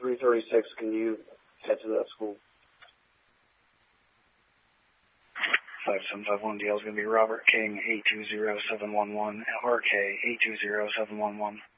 336, can you head to that school? 5751 DL is going to be Robert King, 820711, RK 820711.